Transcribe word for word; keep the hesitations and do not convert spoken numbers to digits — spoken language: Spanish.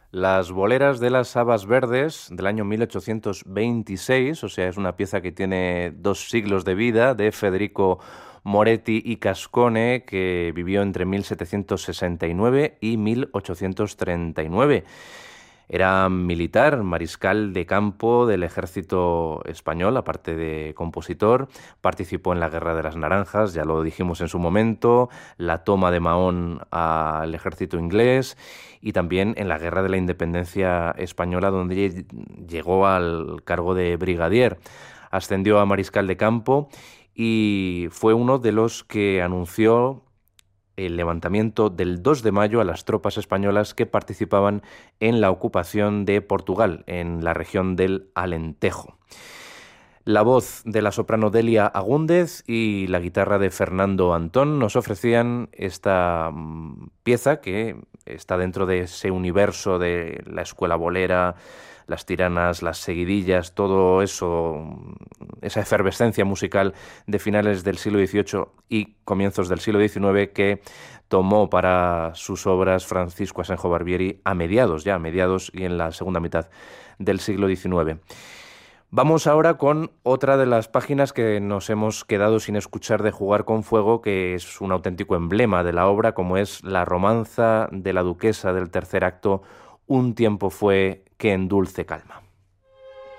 Las boleras de las habas verdes del año mil ochocientos veintiséis, o sea, es una pieza que tiene dos siglos de vida, de Federico Moretti y Cascone, que vivió entre mil setecientos sesenta y nueve y mil ochocientos treinta y nueve. Era militar, mariscal de campo del ejército español, aparte de compositor. Participó en la Guerra de las Naranjas, ya lo dijimos en su momento, la toma de Mahón al ejército inglés y también en la Guerra de la Independencia Española, donde llegó al cargo de brigadier. Ascendió a mariscal de campo y fue uno de los que anunció el levantamiento del dos de mayo a las tropas españolas que participaban en la ocupación de Portugal, en la región del Alentejo. La voz de la soprano Delia Agúndez y la guitarra de Fernando Antón nos ofrecían esta mm, pieza que está dentro de ese universo de la escuela bolera, las tiranas, las seguidillas, todo eso, esa efervescencia musical de finales del siglo dieciocho y comienzos del siglo diecinueve que tomó para sus obras Francisco Asenjo Barbieri a mediados, ya a mediados y en la segunda mitad del siglo diecinueve. Vamos ahora con otra de las páginas que nos hemos quedado sin escuchar de Jugar con Fuego, que es un auténtico emblema de la obra, como es la romanza de la duquesa del tercer acto, Un tiempo fue que en dulce calma.